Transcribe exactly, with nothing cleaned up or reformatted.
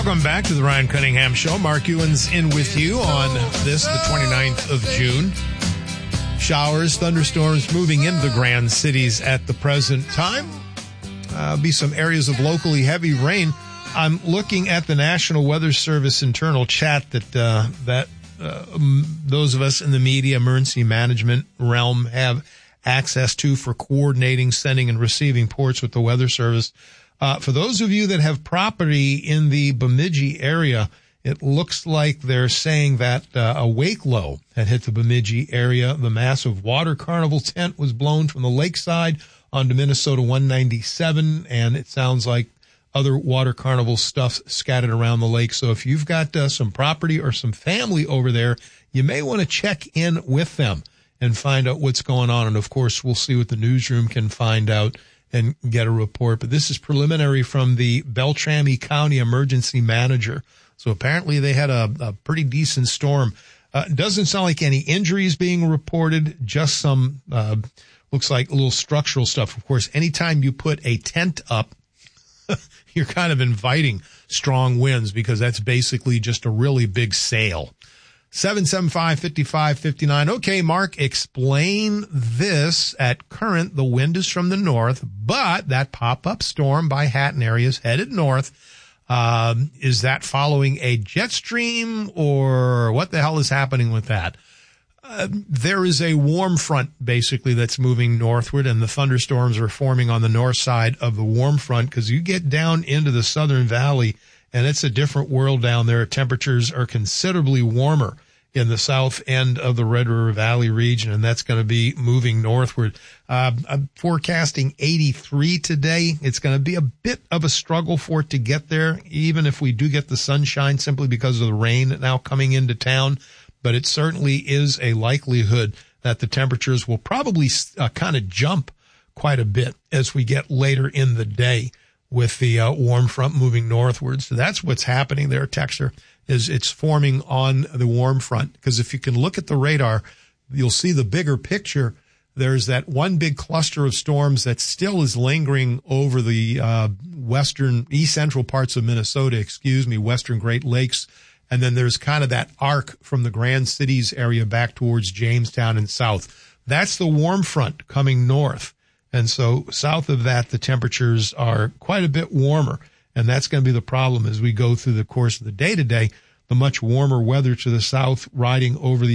Welcome back to the Ryan Cunningham Show. Mark Ewens in with you on this, the twenty-ninth of June. Showers, thunderstorms moving into the Grand Cities at the present time. Uh, be some areas of locally heavy rain. I'm looking at the National Weather Service internal chat that uh, that uh, those of us in the media, emergency management realm have access to for coordinating, sending, and receiving reports with the Weather Service. Uh, for those of you that have property in the Bemidji area, it looks like they're saying that uh, a wake low had hit the Bemidji area. The massive water carnival tent was blown from the lakeside onto Minnesota one ninety-seven, and it sounds like other water carnival stuff scattered around the lake. So if you've got uh, some property or some family over there, you may want to check in with them and find out what's going on. And, of course, we'll see what the newsroom can find out and get a report. But this is preliminary from the Beltrami County Emergency Manager. So apparently they had a, a pretty decent storm. Uh, doesn't sound like any injuries being reported, just some, uh, looks like a little structural stuff. Of course, anytime you put a tent up, you're kind of inviting strong winds because that's basically just a really big sail. seven seven five, five five five nine. Okay, Mark, explain this. At current, the wind is from the north, but that pop-up storm by Hatton area is headed north. Um, is that following a jet stream, or what the hell is happening with that? Uh, there is a warm front, basically, that's moving northward, and the thunderstorms are forming on the north side of the warm front because you get down into the Southern Valley, and it's a different world down there. Temperatures are considerably warmer in the south end of the Red River Valley region, and that's going to be moving northward. Uh, I'm forecasting eighty-three today. It's going to be a bit of a struggle for it to get there, even if we do get the sunshine, simply because of the rain now coming into town. But it certainly is a likelihood that the temperatures will probably uh, kind of jump quite a bit as we get later in the day with the uh, warm front moving northward. So that's what's happening there, Texter, is it's forming on the warm front. Because if you can look at the radar, you'll see the bigger picture. There's that one big cluster of storms that still is lingering over the uh, western, east central parts of Minnesota, excuse me, western Great Lakes. And then there's kind of that arc from the Grand Cities area back towards Jamestown and south. That's the warm front coming north. And so south of that, the temperatures are quite a bit warmer. And that's going to be the problem as we go through the course of the day today. The much warmer weather to the south riding over the